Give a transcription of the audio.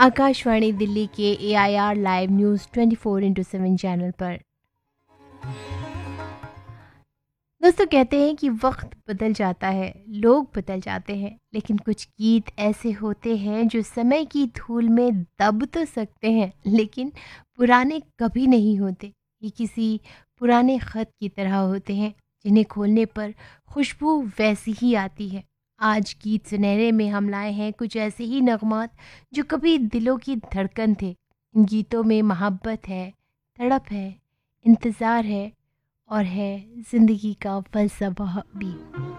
आकाशवाणी दिल्ली के AIR live news 24/7 channel पर। दोस्तों, कहते हैं कि वक्त बदल जाता है, लोग बदल जाते हैं, लेकिन कुछ गीत ऐसे होते हैं जो समय की धूल में दब तो सकते हैं, लेकिन पुराने कभी नहीं होते। ये किसी पुराने खत की तरह होते हैं जिन्हें खोलने पर खुशबू वैसी ही आती है। आज गीत सुनहरे में हम लाए हैं कुछ ऐसे ही नगमात जो कभी दिलों की धड़कन थे। इन गीतों में मोहब्बत है, तड़प है, इंतज़ार है और है ज़िंदगी का फ़लसफ़ा भी।